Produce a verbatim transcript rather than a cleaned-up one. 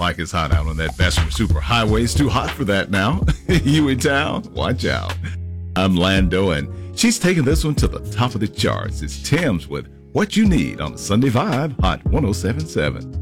Like it's hot out on that Bessemer Super Highway. It's too hot for that now. You in town? Watch out. I'm Lando, and she's taking this one to the top of the charts. It's Tim's with What You Need on the Sunday Vibe, Hot one oh seven point seven.